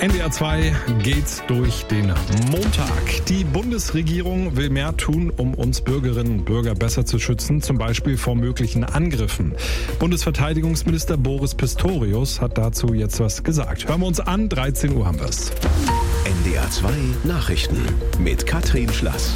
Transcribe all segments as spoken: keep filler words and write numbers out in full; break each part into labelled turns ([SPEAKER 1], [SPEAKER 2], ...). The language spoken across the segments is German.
[SPEAKER 1] N D R zwei geht's durch den Montag. Die Bundesregierung will mehr tun, um uns Bürgerinnen und Bürger besser zu schützen, zum Beispiel vor möglichen Angriffen. Bundesverteidigungsminister Boris Pistorius hat dazu jetzt was gesagt. Hören wir uns an, dreizehn Uhr haben wir's.
[SPEAKER 2] N D R zwei Nachrichten mit Katrin Schlass.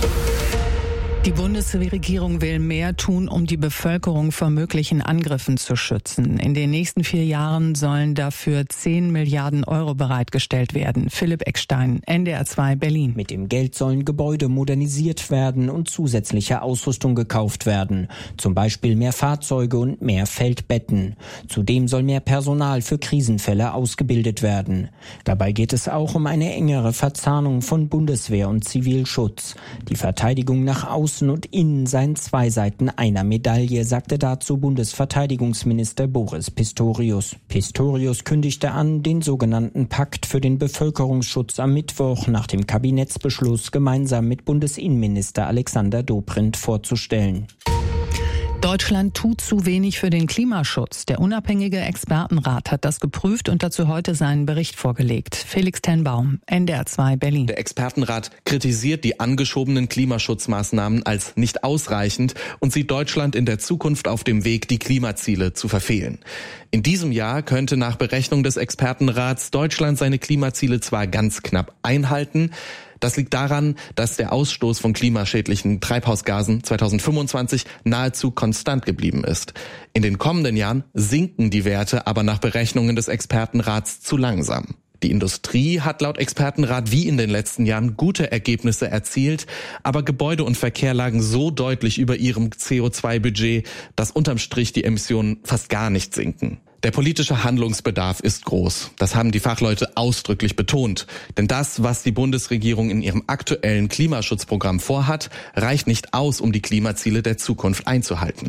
[SPEAKER 3] Die Bundesregierung will mehr tun, um die Bevölkerung vor möglichen Angriffen zu schützen. In den nächsten vier Jahren sollen dafür zehn Milliarden Euro bereitgestellt werden. Philipp Eckstein, N D R zwei Berlin.
[SPEAKER 4] Mit dem Geld sollen Gebäude modernisiert werden und zusätzliche Ausrüstung gekauft werden. Zum Beispiel mehr Fahrzeuge und mehr Feldbetten. Zudem soll mehr Personal für Krisenfälle ausgebildet werden. Dabei geht es auch um eine engere Verzahnung von Bundeswehr und Zivilschutz. Die Verteidigung nach außen und innen seien zwei Seiten einer Medaille, sagte dazu Bundesverteidigungsminister Boris Pistorius. Pistorius kündigte an, den sogenannten Pakt für den Bevölkerungsschutz am Mittwoch nach dem Kabinettsbeschluss gemeinsam mit Bundesinnenminister Alexander Dobrindt vorzustellen.
[SPEAKER 3] Deutschland tut zu wenig für den Klimaschutz. Der unabhängige Expertenrat hat das geprüft und dazu heute seinen Bericht vorgelegt. Felix Tenbaum, N D R zwei Berlin.
[SPEAKER 5] Der Expertenrat kritisiert die angeschobenen Klimaschutzmaßnahmen als nicht ausreichend und sieht Deutschland in der Zukunft auf dem Weg, die Klimaziele zu verfehlen. In diesem Jahr könnte nach Berechnung des Expertenrats Deutschland seine Klimaziele zwar ganz knapp einhalten. Das liegt daran, dass der Ausstoß von klimaschädlichen Treibhausgasen zweitausendfünfundzwanzig nahezu konstant geblieben ist. In den kommenden Jahren sinken die Werte aber nach Berechnungen des Expertenrats zu langsam. Die Industrie hat laut Expertenrat wie in den letzten Jahren gute Ergebnisse erzielt, aber Gebäude und Verkehr lagen so deutlich über ihrem C O zwei Budget, dass unterm Strich die Emissionen fast gar nicht sinken. Der politische Handlungsbedarf ist groß. Das haben die Fachleute ausdrücklich betont. Denn das, was die Bundesregierung in ihrem aktuellen Klimaschutzprogramm vorhat, reicht nicht aus, um die Klimaziele der Zukunft einzuhalten.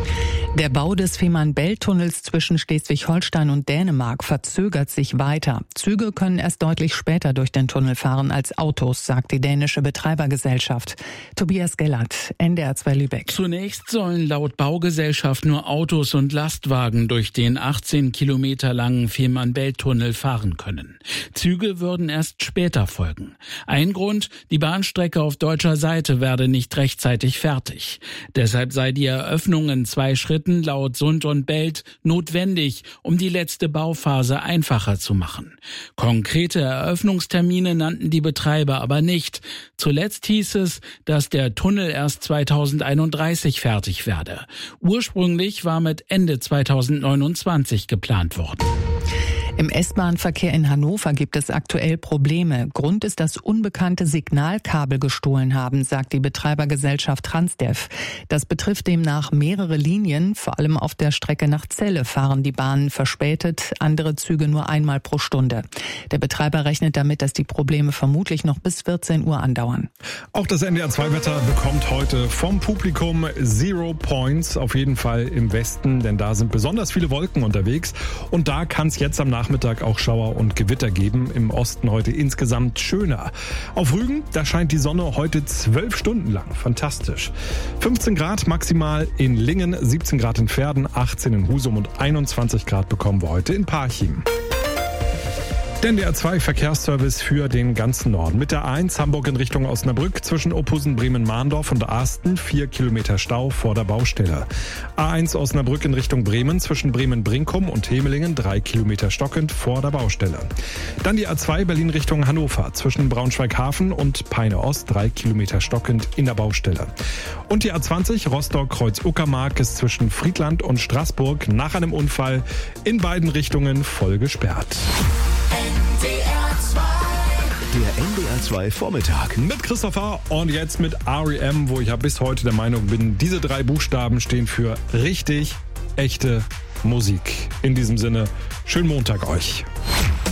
[SPEAKER 3] Der Bau des Fehmarn-Belt-Tunnels zwischen Schleswig-Holstein und Dänemark verzögert sich weiter. Züge können erst deutlich später durch den Tunnel fahren als Autos, sagt die dänische Betreibergesellschaft. Tobias Gellert, N D R zwei Lübeck.
[SPEAKER 6] Zunächst sollen laut Baugesellschaft nur Autos und Lastwagen durch den achtzehn Kilometer langen Fehmarn-Belt-Tunnel fahren können. Züge würden erst später folgen. Ein Grund, die Bahnstrecke auf deutscher Seite werde nicht rechtzeitig fertig. Deshalb sei die Eröffnung in zwei Schritten laut Sund und Belt notwendig, um die letzte Bauphase einfacher zu machen. Konkrete Eröffnungstermine nannten die Betreiber aber nicht. Zuletzt hieß es, dass der Tunnel erst zweitausendeinunddreißig fertig werde. Ursprünglich war mit Ende zweitausendneunundzwanzig geplant worden.
[SPEAKER 3] Im S-Bahn-Verkehr in Hannover gibt es aktuell Probleme. Grund ist, dass unbekannte Signalkabel gestohlen haben, sagt die Betreibergesellschaft Transdev. Das betrifft demnach mehrere Linien. Vor allem auf der Strecke nach Celle fahren die Bahnen verspätet, andere Züge nur einmal pro Stunde. Der Betreiber rechnet damit, dass die Probleme vermutlich noch bis vierzehn Uhr andauern.
[SPEAKER 1] Auch das N D R zwei Wetter bekommt heute vom Publikum Zero Points, auf jeden Fall im Westen, denn da sind besonders viele Wolken unterwegs und da kann es jetzt am Nachmittag Nachmittag auch Schauer und Gewitter geben. Im Osten heute insgesamt schöner. Auf Rügen, da scheint die Sonne heute zwölf Stunden lang. Fantastisch. fünfzehn Grad maximal in Lingen, siebzehn Grad in Verden, achtzehn in Husum und einundzwanzig Grad bekommen wir heute in Parchim. Der N D R zwei Verkehrsservice für den ganzen Norden. Mit der A eins Hamburg in Richtung Osnabrück zwischen Ophusen, Bremen-Mahndorf und Asten vier Kilometer Stau vor der Baustelle. A eins Osnabrück in Richtung Bremen zwischen Bremen-Brinkum und Hemelingen drei Kilometer stockend vor der Baustelle. Dann die A zwei Berlin Richtung Hannover zwischen Braunschweig-Hafen und Peine-Ost drei Kilometer stockend in der Baustelle. Und die A zwanzig Rostock-Kreuz-Uckermark ist zwischen Friedland und Straßburg nach einem Unfall in beiden Richtungen voll gesperrt.
[SPEAKER 2] Der N D R zwei Vormittag
[SPEAKER 1] mit Christopher und jetzt mit R E M, wo ich ja bis heute der Meinung bin, diese drei Buchstaben stehen für richtig, echte Musik. In diesem Sinne, schönen Montag euch.